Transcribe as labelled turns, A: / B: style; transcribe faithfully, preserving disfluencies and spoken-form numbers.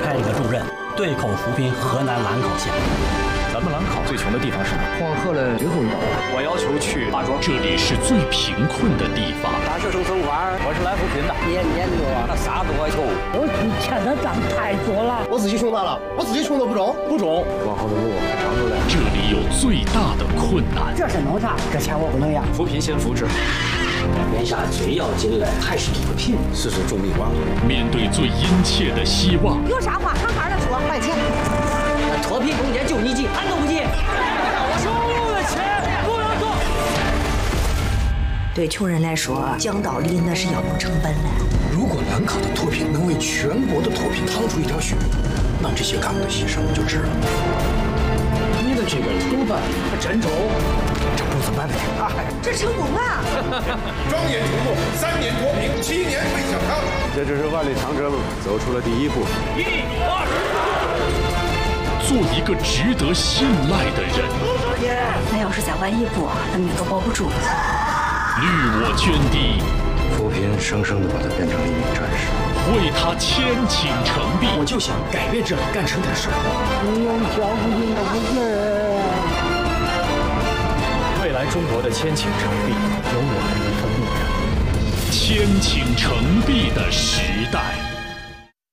A: 派这个重任，对口扶贫河南兰考县。
B: 咱们兰考最穷的地方是哪？
C: 黄河的最后一岛。
B: 我要求去大庄，
D: 这里是最贫困的地方。
E: 大学生存款，
B: 我是来扶贫的，
E: 年年都啊，他啥都爱穷。
F: 我欠的账太多了，
G: 我自己穷大了，我自己穷的不中
B: 不中。
C: 往后的路还长着嘞。
D: 这里有最大的困难。
F: 这是弄啥？这钱我不能要。
B: 扶贫先扶志。
A: 眼下最要紧的还是脱贫，
G: 事事重密关。
D: 面对最殷切的希望，
H: 有啥话好好的说，快钱。
A: 脱贫攻坚就你急，俺都不急。
F: 收入的钱不能动。
H: 对穷人来说，讲道理那是要用成本的。
G: 如果兰考的脱贫能为全国的脱贫趟出一条血，那这些干部的牺牲就值了。
C: 你的这个头发真丑，
G: 这不怎么办的？
H: 哎，这成功了！
I: 庄严土木，三年脱贫，七年奔小康。
J: 这只是万里长征走出了第一步。
F: 一二。
D: 做一个值得信赖的人。
H: 那要是再晚一步，那命都保不住了。
D: 虑我捐滴，
C: 扶贫生生的把他变成了一名战士，
D: 为他千顷成璧。
G: 我就想改变这里，干成点事儿。
F: 你用脚不进的不是。
B: 未来中国的千顷成璧，有我们一份力量。
D: 千顷成璧的时代。